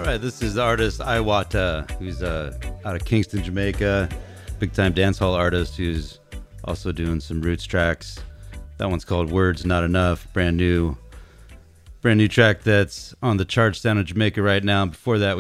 right, this is the artist Iwata, who's out of Kingston, Jamaica. Big-time dancehall artist who's also doing some roots tracks. That one's called Words Not Enough. Brand new track that's on the charts down in Jamaica right now. Before that,